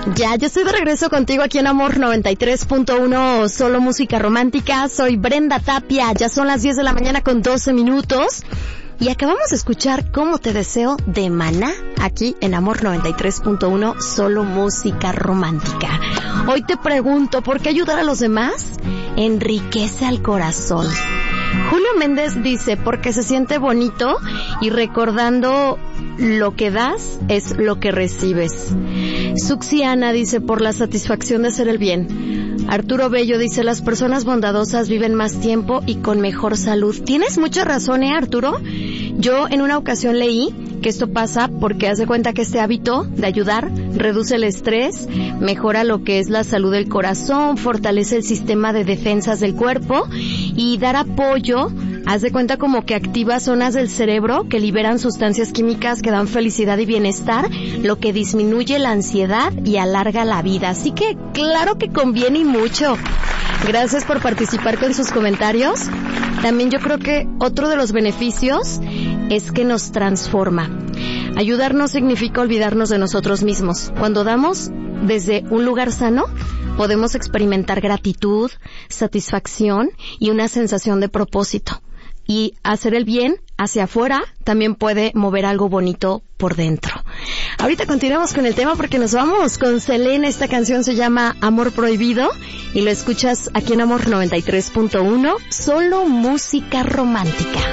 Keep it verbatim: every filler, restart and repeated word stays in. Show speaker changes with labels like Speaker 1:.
Speaker 1: Ya, yo estoy de regreso contigo aquí en Amor noventa y tres punto uno, solo música romántica. Soy Brenda Tapia, ya son las diez de la mañana con doce minutos. Y acabamos de escuchar Cómo te deseo de Maná, aquí en Amor noventa y tres punto uno, solo música romántica. Hoy te pregunto, ¿por qué ayudar a los demás enriquece al corazón? Julio Méndez dice, porque se siente bonito y recordando lo que das es lo que recibes. Suxiana dice, por la satisfacción de hacer el bien. Arturo Bello dice, las personas bondadosas viven más tiempo y con mejor salud. Tienes mucha razón, ¿eh, Arturo? Yo en una ocasión leí que esto pasa porque haz de cuenta que este hábito de ayudar reduce el estrés, mejora lo que es la salud del corazón, fortalece el sistema de defensas del cuerpo y dar apoyo, haz de cuenta como que activa zonas del cerebro que liberan sustancias químicas que dan felicidad y bienestar, lo que disminuye la ansiedad y alarga la vida. Así que claro que conviene y mucho. Gracias por participar con sus comentarios. También yo creo que otro de los beneficios es que nos transforma. Ayudar no significa olvidarnos de nosotros mismos. Cuando damos desde un lugar sano, podemos experimentar gratitud, satisfacción y una sensación de propósito. Y hacer el bien hacia afuera también puede mover algo bonito por dentro. Ahorita continuamos con el tema porque nos vamos con Selena. Esta canción se llama Amor Prohibido y lo escuchas aquí en Amor noventa y tres punto uno, solo música romántica.